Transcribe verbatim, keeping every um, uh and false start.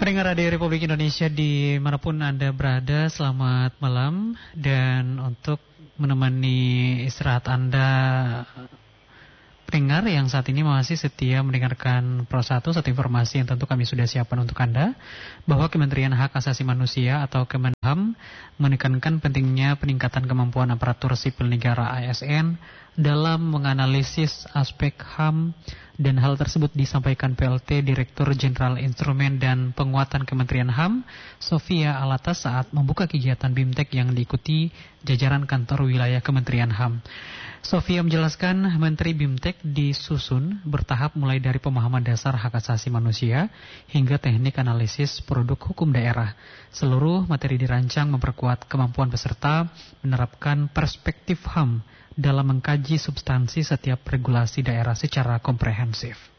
Pendengar Radio Republik Indonesia dimanapun Anda berada, selamat malam. Dan untuk menemani istirahat Anda, pendengar yang saat ini masih setia mendengarkan Pro satu, satu informasi yang tentu kami sudah siapkan untuk Anda, bahwa Kementerian Hak Asasi Manusia atau Kemenham menekankan pentingnya peningkatan kemampuan aparatur sipil negara A S N dalam menganalisis aspek H A M, dan hal tersebut disampaikan P L T Direktur Jenderal Instrumen dan Penguatan Kementerian H A M, Sofia Alatas, saat membuka kegiatan BIMTEK yang diikuti jajaran kantor wilayah Kementerian H A M. Sofia menjelaskan Menteri BIMTEK disusun bertahap mulai dari pemahaman dasar hak asasi manusia hingga teknik analisis produk hukum daerah. Seluruh materi dirancang memperkuat kemampuan peserta menerapkan perspektif H A M dalam mengkaji substansi setiap regulasi daerah secara komprehensif.